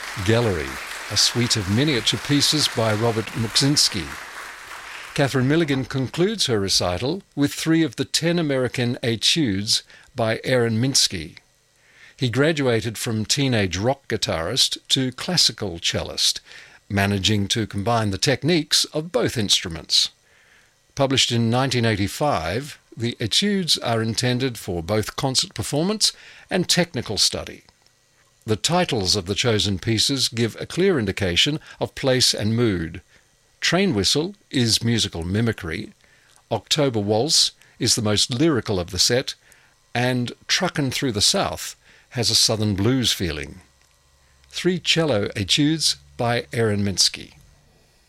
Gallery, a suite of miniature pieces by Robert Muksinski. Catherine Milligan concludes her recital with 3 of the 10 American etudes by Aaron Minsky. He graduated from teenage rock guitarist to classical cellist, managing to combine the techniques of both instruments. Published in 1985, the etudes are intended for both concert performance and technical study. The titles of the chosen pieces give a clear indication of place and mood. Train Whistle is musical mimicry, October Waltz is the most lyrical of the set, and Truckin' Through the South has a southern blues feeling. 3 cello etudes by Aaron Minsky.